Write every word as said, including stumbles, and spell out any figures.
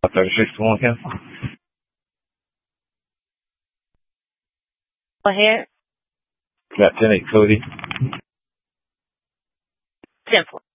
thirty-six to one, cancel. Go ahead. Got ten eight, Cody. ten four.